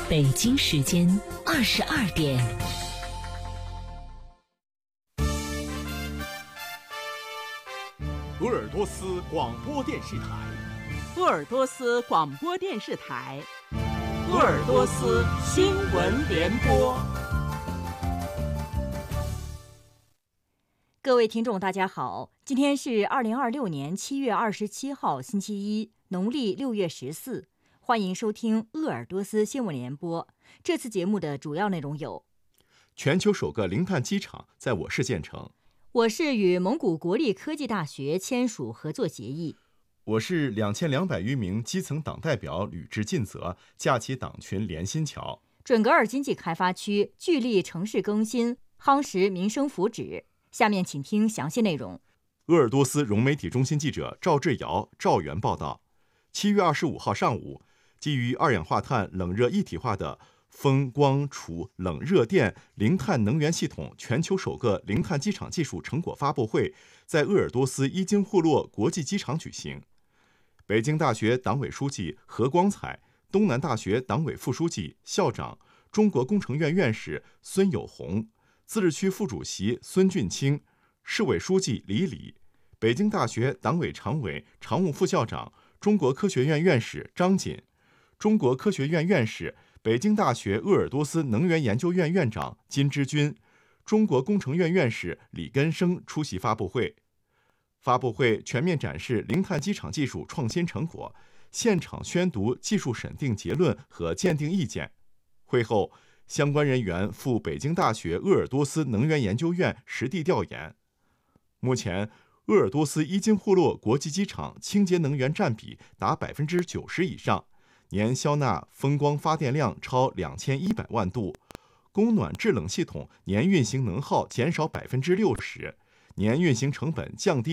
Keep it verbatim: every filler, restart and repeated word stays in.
北京时间二十二点。 鄂尔多斯广播电视台， 鄂尔多斯广播电视台，鄂尔多斯新闻联播。 各位听众，大家好，今天是二零二六年七月二十七号，星期一，农历六月十四。欢迎收听鄂尔多斯新闻联播。这次节目的主要内容有： 全球首个零碳机场在我市建成； 我市与蒙古国立科技大学签署合作协议； 我市两千两百余名基层党代表履职尽责，架起党群连心桥； 准噶尔经济开发区聚力城市更新，夯实民生福祉。下面请听详细内容。 鄂尔多斯融媒体中心记者赵志尧、赵源报道：七月二十五号上午，基于二氧化碳冷热一体化的风光储冷热电零碳能源系统全球首个零碳机场技术成果发布会在鄂尔多斯伊金呼洛国际机场举行。北京大学党委书记何光彩、东南大学党委副书记、校长、中国工程院院士孙友红、自治区副主席孙俊清、市委书记李李、北京大学党委常委、常务副校长、中国科学院院士张锦、中国科学院院士、北京大学鄂尔多斯能源研究院院长金之军、中国工程院院士李根生出席发布会。发布会全面展示零碳机场技术创新成果，现场宣读技术审定结论和鉴定意见。会后，相关人员赴北京大学鄂尔多斯能源研究院实地调研。目前，鄂尔多斯伊金呼洛国际机场清洁能源占比达百分之九十以上，年消纳风光发电量超两千一百万度，供暖制冷系统年运行能耗减少百分之六十，年运行成本降低